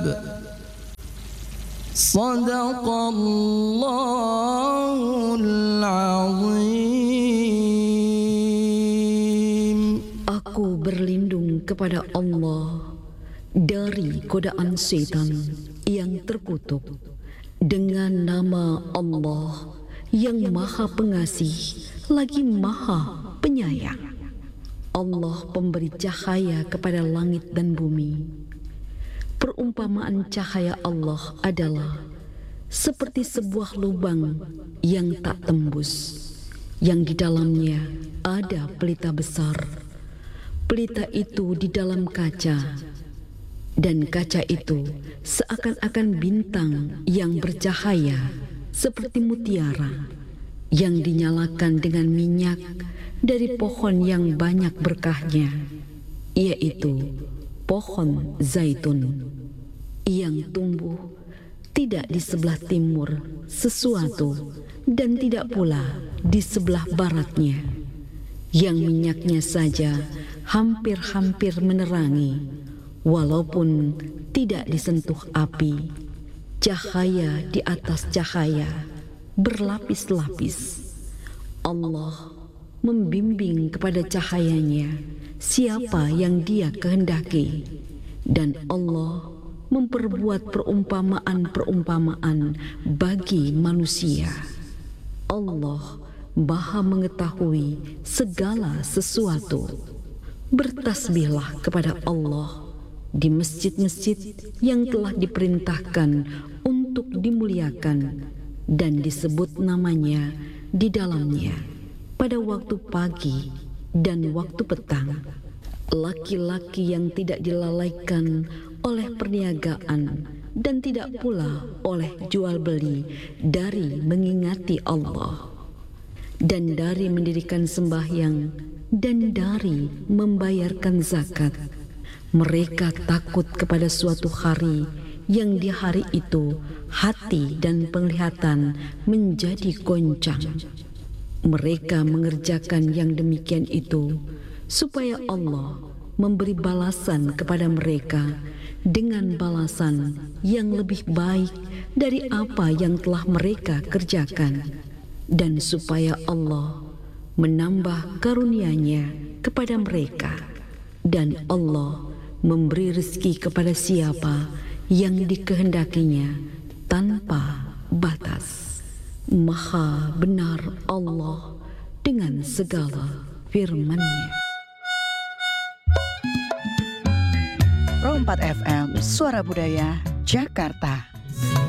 Sadaqallahul azim. Aku berlindung kepada Allah dari godaan setan yang terkutuk dengan nama Allah yang Maha Pengasih lagi Maha Penyayang. Allah pemberi cahaya kepada langit dan bumi. Perumpamaan cahaya Allah adalah seperti sebuah lubang yang tak tembus, yang di dalamnya ada pelita besar. Pelita itu di dalam kaca, dan kaca itu seakan-akan bintang yang bercahaya seperti mutiara yang dinyalakan dengan minyak dari pohon yang banyak berkahnya, yaitu pohon zaitun yang tumbuh tidak di sebelah timur sesuatu dan tidak pula di sebelah baratnya, yang minyaknya saja hampir-hampir menerangi walaupun tidak disentuh api. Cahaya di atas cahaya berlapis-lapis. Allah membimbing kepada cahayanya siapa yang Dia kehendaki, dan Allah memperbuat perumpamaan-perumpamaan bagi manusia. Allah Maha mengetahui segala sesuatu. Bertasbihlah kepada Allah di masjid-masjid yang telah diperintahkan untuk dimuliakan dan disebut namanya di dalamnya pada waktu pagi dan waktu petang. Laki-laki yang tidak dilalaikan oleh perniagaan dan tidak pula oleh jual beli dari mengingati Allah, dan dari mendirikan sembahyang, dan dari membayarkan zakat. Mereka takut kepada suatu hari yang di hari itu hati dan penglihatan menjadi goncang. Mereka mengerjakan yang demikian itu supaya Allah memberi balasan kepada mereka dengan balasan yang lebih baik dari apa yang telah mereka kerjakan, dan supaya Allah menambah karunia-Nya kepada mereka, dan Allah memberi rezeki kepada siapa yang dikehendakinya tanpa batas. Maha benar Allah dengan segala firman-Nya. Pro 4 FM, Suara Budaya, Jakarta.